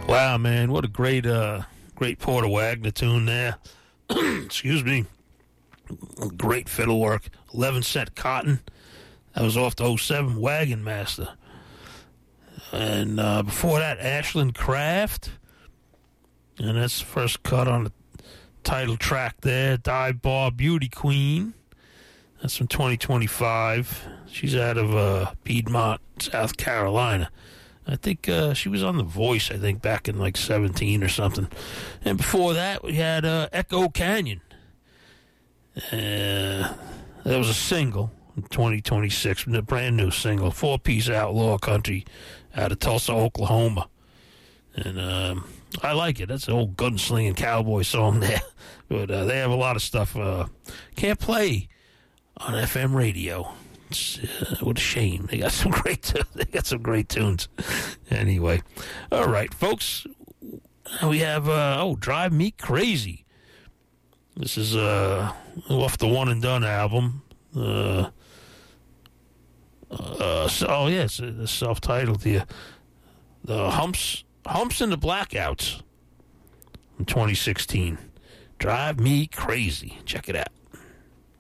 Wow, man, what a great Porter Wagner tune there. Excuse me. Great fiddle work. 11 Cent Cotton. That was off the 07 Wagon Master. And before that, Ashland Craft. And that's the first cut on the title track there. Dive Bar Beauty Queen. That's from 2025. She's out of Piedmont, South Carolina. I think she was on The Voice, I think, back in like 17 or something. And before that, we had Echo Canyon. That was a single in 2026, a brand new single, 4-piece outlaw country out of Tulsa, Oklahoma. And I like it. That's an old gunslinging cowboy song there. But they have a lot of stuff can't play on FM radio. What a shame. They got some great tunes. Anyway, all right, folks. We have Drive Me Crazy. This is off the One and Done album. It's self-titled here. The Humps and the Blackouts from 2016. Drive Me Crazy. Check it out.